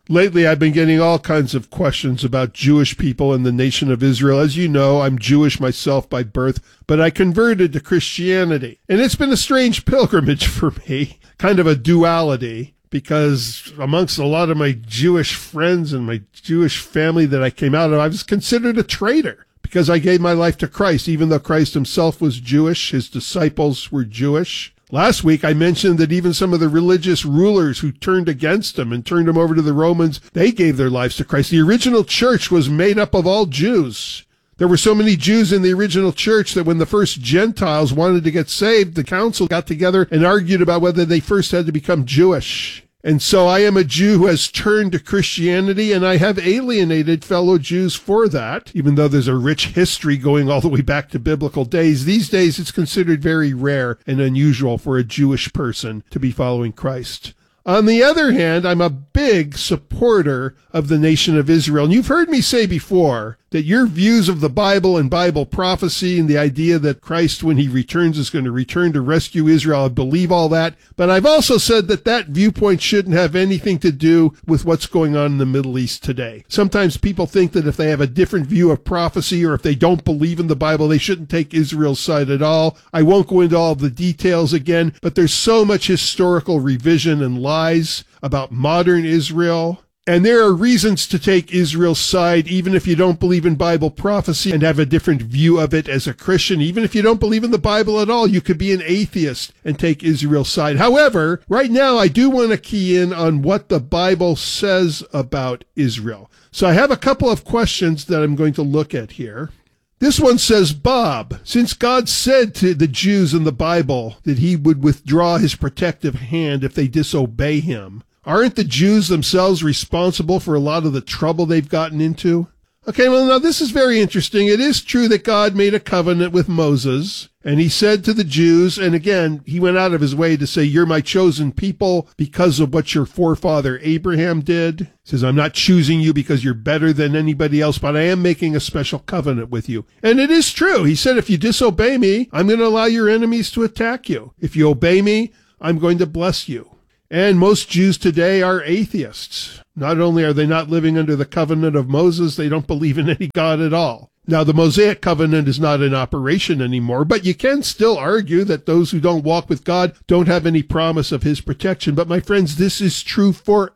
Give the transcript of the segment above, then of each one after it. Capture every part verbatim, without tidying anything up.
Lately, I've been getting all kinds of questions about Jewish people and the nation of Israel. As you know, I'm Jewish myself by birth, but I converted to Christianity. And it's been a strange pilgrimage for me, kind of a duality, because amongst a lot of my Jewish friends and my Jewish family that I came out of, I was considered a traitor because I gave my life to Christ. Even though Christ himself was Jewish, his disciples were Jewish. Last week, I mentioned that even some of the religious rulers who turned against him and turned him over to the Romans, they gave their lives to Christ. The original church was made up of all Jews. There were so many Jews in the original church that when the first Gentiles wanted to get saved, the council got together and argued about whether they first had to become Jewish. And so I am a Jew who has turned to Christianity, and I have alienated fellow Jews for that, even though there's a rich history going all the way back to biblical days. These days, it's considered very rare and unusual for a Jewish person to be following Christ. On the other hand, I'm a big supporter of the nation of Israel. And you've heard me say before that your views of the Bible and Bible prophecy and the idea that Christ, when he returns, is going to return to rescue Israel, I believe all that. But I've also said that that viewpoint shouldn't have anything to do with what's going on in the Middle East today. Sometimes people think that if they have a different view of prophecy or if they don't believe in the Bible, they shouldn't take Israel's side at all. I won't go into all of the details again, but there's so much historical revision and lies about modern Israel. And there are reasons to take Israel's side, even if you don't believe in Bible prophecy and have a different view of it as a Christian. Even if you don't believe in the Bible at all, you could be an atheist and take Israel's side. However, right now, I do want to key in on what the Bible says about Israel. So I have a couple of questions that I'm going to look at here. This one says, Bob, since God said to the Jews in the Bible that he would withdraw his protective hand if they disobey him, aren't the Jews themselves responsible for a lot of the trouble they've gotten into? Okay, well, now this is very interesting. It is true that God made a covenant with Moses, and he said to the Jews, and again, he went out of his way to say, you're my chosen people because of what your forefather Abraham did. He says, I'm not choosing you because you're better than anybody else, but I am making a special covenant with you. And it is true. He said, if you disobey me, I'm going to allow your enemies to attack you. If you obey me, I'm going to bless you. And most Jews today are atheists. Not only are they not living under the covenant of Moses, they don't believe in any God at all. Now, the Mosaic covenant is not in operation anymore, but you can still argue that those who don't walk with God don't have any promise of his protection. But my friends, this is true for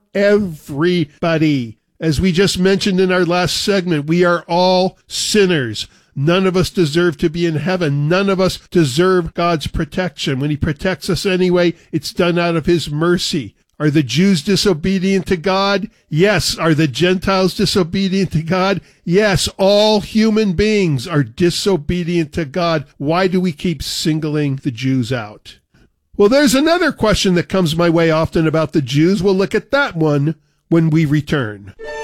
everybody. As we just mentioned in our last segment, we are all sinners. None of us deserve to be in heaven. None of us deserve God's protection. When he protects us anyway, it's done out of his mercy. Are the Jews disobedient to God? Yes. Are the Gentiles disobedient to God? Yes. All human beings are disobedient to God. Why do we keep singling the Jews out? Well, there's another question that comes my way often about the Jews. We'll look at that one when we return.